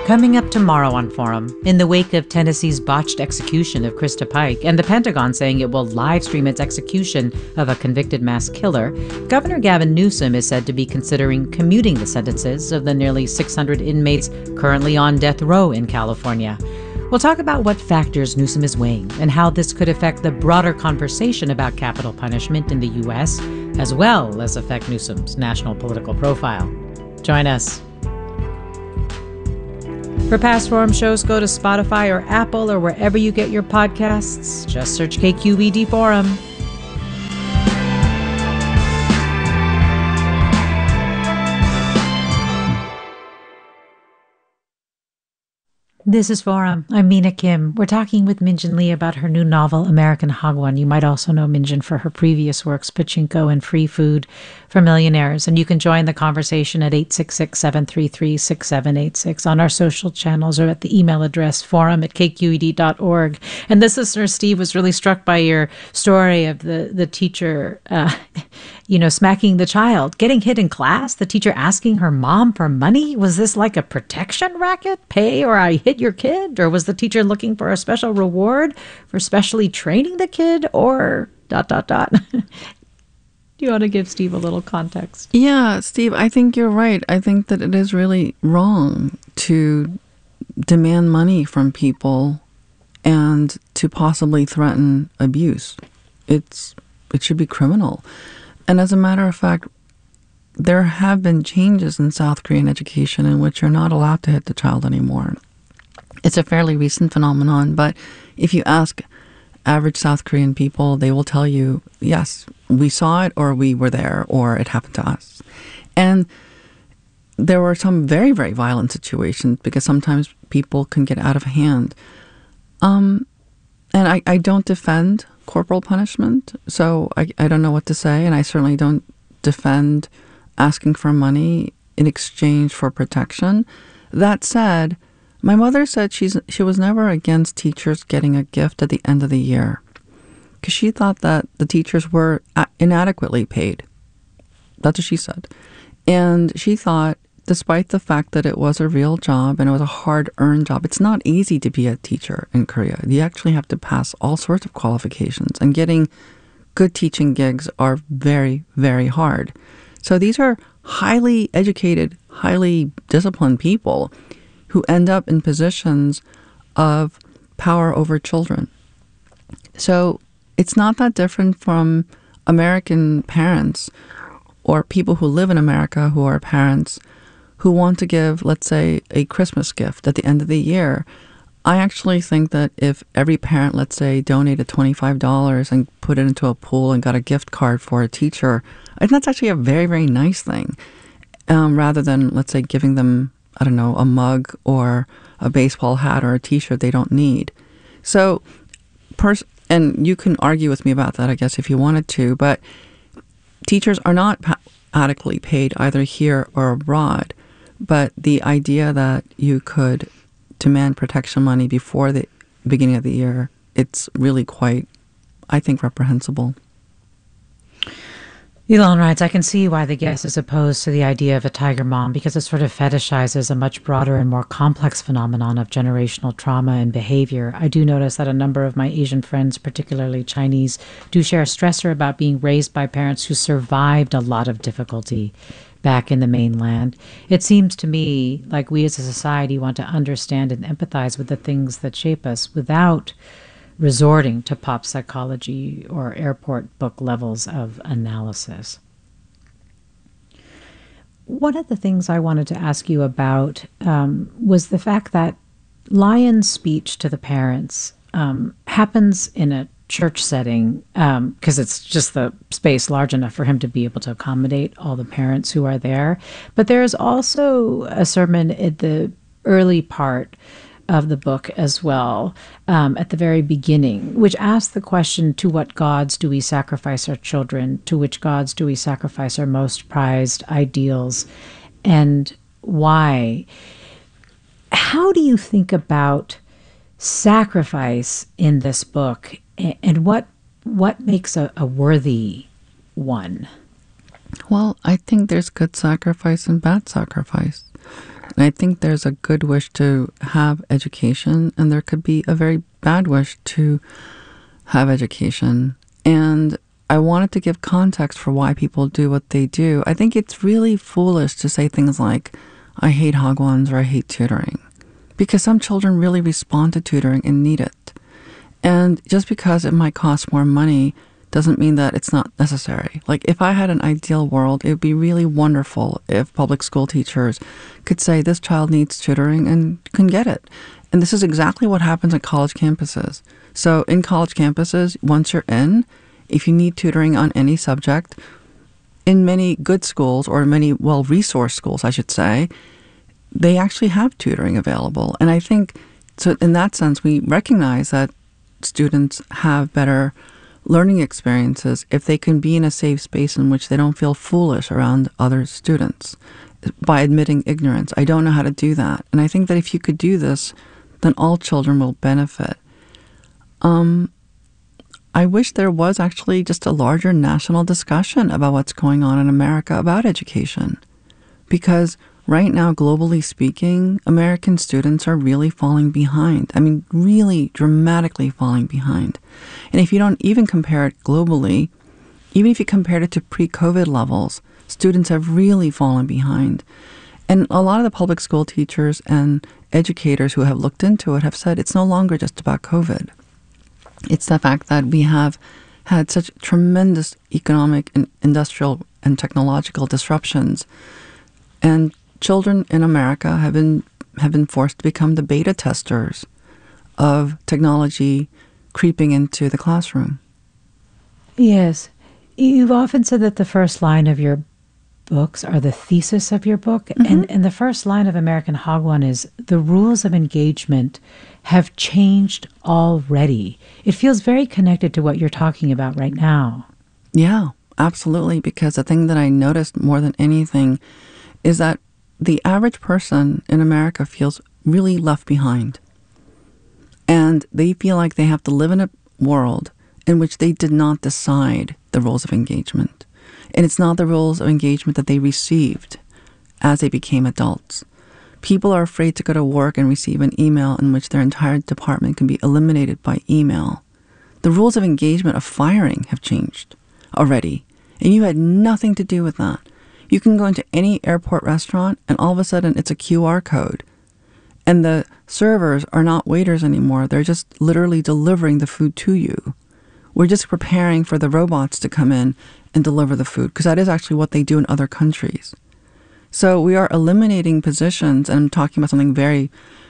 Coming up tomorrow on Forum, in the wake of Tennessee's botched execution of Krista Pike and the Pentagon saying it will live stream its execution of a convicted mass killer, Governor Gavin Newsom is said to be considering commuting the sentences of the nearly 600 inmates currently on death row in California. We'll talk about what factors Newsom is weighing and how this could affect the broader conversation about capital punishment in the U.S., as well as affect Newsom's national political profile. Join us. For past Forum shows, go to Spotify or Apple or wherever you get your podcasts. Just search KQED Forum. This is Forum. I'm Mina Kim. We're talking with Minjin Lee about her new novel, American Hagwon. You might also know Minjin for her previous works, Pachinko and Free Food for Millionaires. And you can join the conversation at 866-733-6786 on our social channels or at the email address forum@kqed.org. And this listener, Steve, was really struck by your story of the teacher, smacking the child, getting hit in class, the teacher asking her mom for money. Was this like a protection racket? Pay or I hit your kid? Or was the teacher looking for a special reward for specially training the kid? Or ... Do you want to give Steve a little context? Yeah, Steve, I think you're right. I think that it is really wrong to demand money from people and to possibly threaten abuse. It should be criminal. And as a matter of fact, there have been changes in South Korean education in which you're not allowed to hit the child anymore. It's a fairly recent phenomenon, but if you ask average South Korean people, they will tell you, yes, we saw it or we were there or it happened to us. And there were some very, very violent situations because sometimes people can get out of hand. And I don't defend corporal punishment, so I don't know what to say, and I certainly don't defend asking for money in exchange for protection. That said, my mother said she was never against teachers getting a gift at the end of the year because she thought that the teachers were inadequately paid. That's what she said. And she thought, despite the fact that it was a real job and it was a hard-earned job, it's not easy to be a teacher in Korea. You actually have to pass all sorts of qualifications, and getting good teaching gigs are very, very hard. So these are highly educated, highly disciplined people who end up in positions of power over children. So it's not that different from American parents or people who live in America who are parents who want to give, let's say, a Christmas gift at the end of the year. I actually think that if every parent, let's say, donated $25 and put it into a pool and got a gift card for a teacher, I think that's actually a very, very nice thing, rather than, let's say, giving them, I don't know, a mug or a baseball hat or a T-shirt they don't need. So, and you can argue with me about that, I guess, if you wanted to, but teachers are not adequately paid either here or abroad. But the idea that you could demand protection money before the beginning of the year, it's really quite, I think, reprehensible. Elon writes, I can see why the guest is opposed to the idea of a tiger mom because it sort of fetishizes a much broader and more complex phenomenon of generational trauma and behavior. I do notice that a number of my Asian friends, particularly Chinese, do share a stressor about being raised by parents who survived a lot of difficulty back in the mainland. It seems to me like we as a society want to understand and empathize with the things that shape us without resorting to pop psychology or airport book levels of analysis. One of the things I wanted to ask you about was the fact that Lyon's speech to the parents happens in a church setting because it's just the space large enough for him to be able to accommodate all the parents who are there. But there is also a sermon at the early part of the book as well, at the very beginning, which asks the question, to what gods do we sacrifice our children? To which gods do we sacrifice our most prized ideals? And why? How do you think about sacrifice in this book, and what makes a worthy one? Well, I think there's good sacrifice and bad sacrifice. And I think there's a good wish to have education, and there could be a very bad wish to have education. And I wanted to give context for why people do what they do. I think it's really foolish to say things like, I hate Hagwons or I hate tutoring, because some children really respond to tutoring and need it. And just because it might cost more money doesn't mean that it's not necessary. Like, if I had an ideal world, it would be really wonderful if public school teachers could say this child needs tutoring and can get it. And this is exactly what happens at college campuses. So in college campuses, once you're in, if you need tutoring on any subject, in many good schools, or many well-resourced schools, I should say, they actually have tutoring available. And I think, so in that sense, we recognize that students have better learning experiences if they can be in a safe space in which they don't feel foolish around other students by admitting ignorance. I don't know how to do that. And I think that if you could do this, then all children will benefit. I wish there was actually just a larger national discussion about what's going on in America about education. Because right now, globally speaking, American students are really falling behind. I mean, really dramatically falling behind. And if you don't even compare it globally, even if you compared it to pre-COVID levels, students have really fallen behind. And a lot of the public school teachers and educators who have looked into it have said it's no longer just about COVID. It's the fact that we have had such tremendous economic and industrial and technological disruptions. And children in America have been forced to become the beta testers of technology creeping into the classroom. Yes. You've often said that the first line of your books are the thesis of your book. Mm-hmm. And the first line of American Hagwon is, the rules of engagement have changed already. It feels very connected to what you're talking about right now. Yeah, absolutely. Because the thing that I noticed more than anything is that the average person in America feels really left behind. And they feel like they have to live in a world in which they did not decide the rules of engagement. And it's not the rules of engagement that they received as they became adults. People are afraid to go to work and receive an email in which their entire department can be eliminated by email. The rules of engagement of firing have changed already, and you had nothing to do with that. You can go into any airport restaurant, and all of a sudden it's a QR code. And the servers are not waiters anymore. They're just literally delivering the food to you. We're just preparing for the robots to come in and deliver the food, because that is actually what they do in other countries. So we are eliminating positions, and I'm talking about something very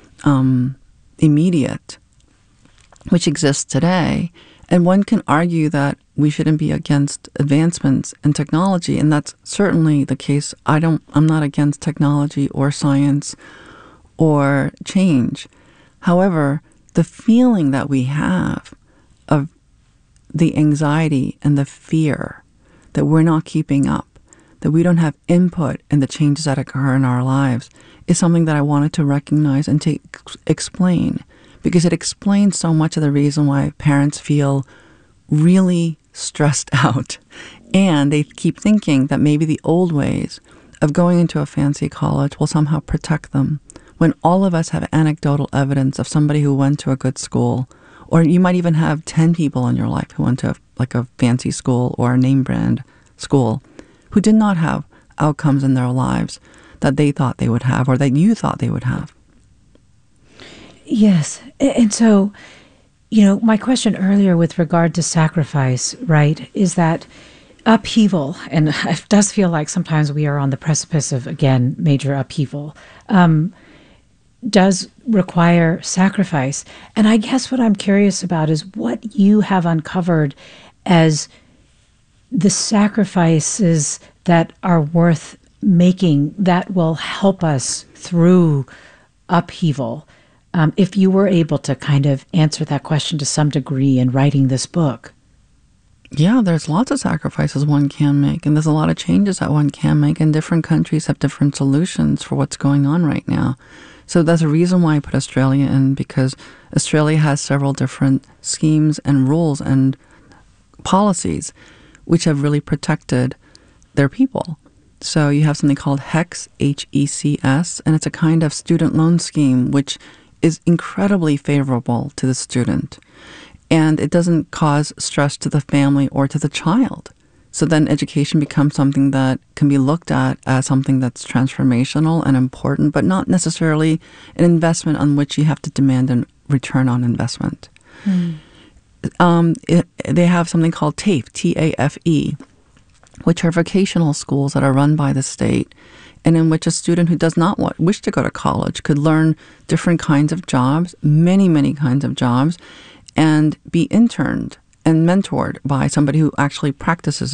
immediate, which exists today. And one can argue that we shouldn't be against advancements in technology, and that's certainly the case. I'm not against technology or science or change. However, the feeling that we have of the anxiety and the fear that we're not keeping up, that we don't have input in the changes that occur in our lives, is something that I wanted to recognize and to explain, because it explains so much of the reason why parents feel really stressed out. And they keep thinking that maybe the old ways of going into a fancy college will somehow protect them, when all of us have anecdotal evidence of somebody who went to a good school, or you might even have 10 people in your life who went to a fancy school or a name brand school, who did not have outcomes in their lives that they thought they would have, or that you thought they would have. Yes. And so, my question earlier with regard to sacrifice, right, is that upheaval, and it does feel like sometimes we are on the precipice of, again, major upheaval, does require sacrifice. And I guess what I'm curious about is what you have uncovered as the sacrifices that are worth making, that will help us through upheaval. If you were able to kind of answer that question to some degree in writing this book. Yeah, there's lots of sacrifices one can make, and there's a lot of changes that one can make, and different countries have different solutions for what's going on right now. So that's a reason why I put Australia in, because Australia has several different schemes and rules and policies which have really protected their people. So you have something called HECS, HECS, and it's a kind of student loan scheme which is incredibly favorable to the student. And it doesn't cause stress to the family or to the child. So then education becomes something that can be looked at as something that's transformational and important, but not necessarily an investment on which you have to demand a return on investment. They have something called TAFE, T-A-F-E, which are vocational schools that are run by the state, and in which a student who does not wish to go to college could learn different kinds of jobs, many, many kinds of jobs, and be interned and mentored by somebody who actually practices